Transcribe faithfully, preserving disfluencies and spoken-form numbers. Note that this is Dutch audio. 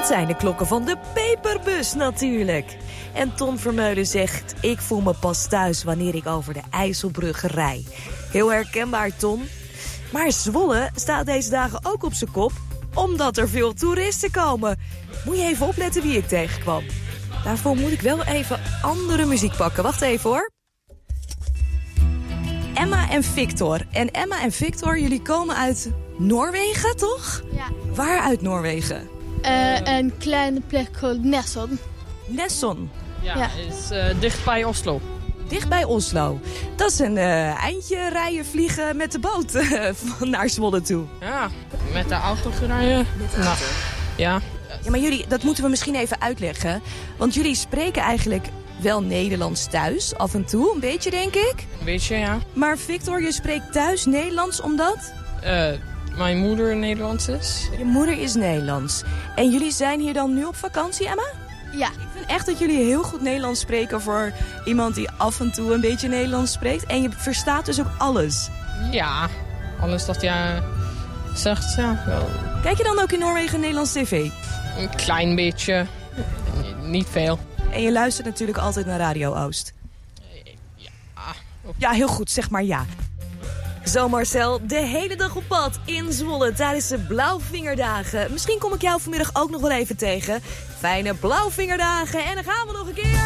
zijn de klokken van de Peperbus natuurlijk. En Ton Vermeulen zegt, ik voel me pas thuis wanneer ik over de IJsselbrug rij. Heel herkenbaar, Ton. Maar Zwolle staat deze dagen ook op zijn kop, omdat er veel toeristen komen. Moet je even opletten wie ik tegenkwam. Daarvoor moet ik wel even andere muziek pakken. Wacht even hoor. Emma en Victor. En Emma en Victor, jullie komen uit Noorwegen, toch? Ja. Waar uit Noorwegen? Uh, een kleine plek called Nesson. Nesson. Ja, Ja. is uh, dicht bij Oslo. Dicht bij Oslo. Dat is een uh, eindje rijden, vliegen met de boot uh, van naar Zwolle toe. Ja, met de auto gereden. Met de Nou, auto. ja. Ja, maar jullie, dat moeten we misschien even uitleggen. Want jullie spreken eigenlijk wel Nederlands thuis, af en toe, een beetje denk ik. Een beetje, ja. Maar Victor, je spreekt thuis Nederlands omdat? Uh, mijn moeder Nederlands is. Je moeder is Nederlands. En jullie zijn hier dan nu op vakantie, Emma? Ja. Ik vind echt dat jullie heel goed Nederlands spreken voor iemand die af en toe een beetje Nederlands spreekt. En je verstaat dus ook alles. Ja, alles dat jij zegt, ja. Wel Kijk je dan ook in Noorwegen Nederlands tv? een klein beetje. Niet veel. En je luistert natuurlijk altijd naar Radio Oost. Ja. Ja, heel goed, zeg maar ja. Zo Marcel, de hele dag op pad in Zwolle tijdens de Blauwvingerdagen. Misschien kom ik jou vanmiddag ook nog wel even tegen. Fijne Blauwvingerdagen en dan gaan we nog een keer...